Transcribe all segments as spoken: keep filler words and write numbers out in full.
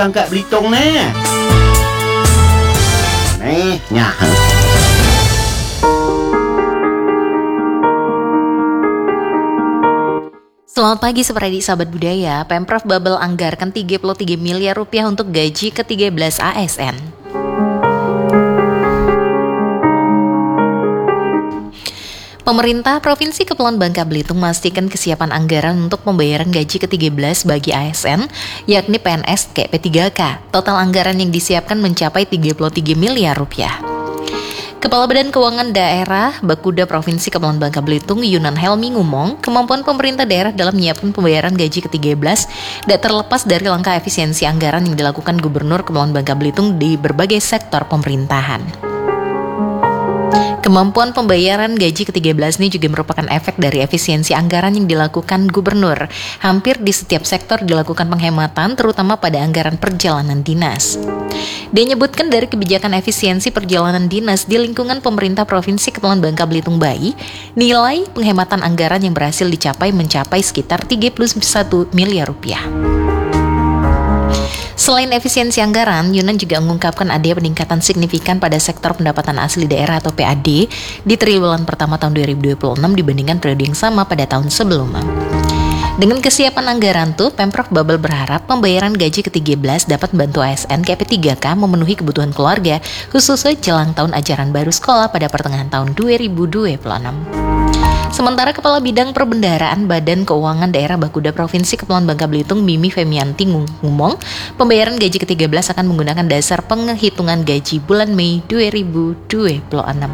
Bangka Belitung nih. Nih, nyah. Selamat pagi Seperadi Sahabat Budaya. Pemprov Babel anggarkan tiga puluh tiga miliar rupiah untuk gaji ke tiga belas A S N. Pemerintah Provinsi Kepulauan Bangka Belitung memastikan kesiapan anggaran untuk pembayaran gaji ke tiga belas bagi A S N, yakni P N S K P tiga K. Total anggaran yang disiapkan mencapai tiga puluh tiga miliar rupiah. Kepala Badan Keuangan Daerah Bakuda Provinsi Kepulauan Bangka Belitung, Yunan Helmi ngomong, kemampuan pemerintah daerah dalam menyiapkan pembayaran gaji ke tiga belas tidak terlepas dari langkah efisiensi anggaran yang dilakukan Gubernur Kepulauan Bangka Belitung di berbagai sektor pemerintahan. Kemampuan pembayaran gaji ke tiga belas ini juga merupakan efek dari efisiensi anggaran yang dilakukan Gubernur. Hampir di setiap sektor dilakukan penghematan, terutama pada anggaran perjalanan dinas. Dia menyebutkan dari kebijakan efisiensi perjalanan dinas di lingkungan pemerintah Provinsi Kepulauan Bangka Belitung B A I, nilai penghematan anggaran yang berhasil dicapai mencapai sekitar tiga puluh satu miliar rupiah. Selain efisiensi anggaran, Yunan juga mengungkapkan adanya peningkatan signifikan pada sektor pendapatan asli daerah atau P A D di triwulan pertama tahun dua ribu dua puluh enam dibandingkan periode yang sama pada tahun sebelumnya. Dengan kesiapan anggaran tuh, Pemprov Babel berharap pembayaran gaji ke tiga belas dapat membantu A S N K P tiga K memenuhi kebutuhan keluarga, khususnya jelang tahun ajaran baru sekolah pada pertengahan tahun dua ribu dua puluh enam. Sementara Kepala Bidang Perbendaharaan Badan Keuangan Daerah Bakuda Provinsi Kepulauan Bangka Belitung, Mimi Femianti ngomong, pembayaran gaji ke tiga belas akan menggunakan dasar penghitungan gaji bulan Mei dua ribu dua puluh enam.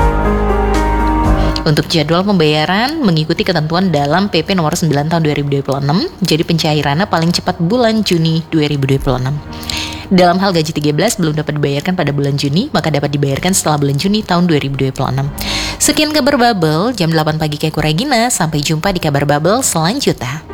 Untuk jadwal pembayaran mengikuti ketentuan dalam P P nomor sembilan tahun dua ribu dua puluh enam, jadi pencairannya paling cepat bulan Juni dua ribu dua puluh enam. Dalam hal gaji tiga belas belum dapat dibayarkan pada bulan Juni, maka dapat dibayarkan setelah bulan Juni tahun dua ribu dua puluh enam. Sekian kabar Babel, jam delapan pagi Keiko Regina, sampai jumpa di kabar Babel selanjutnya.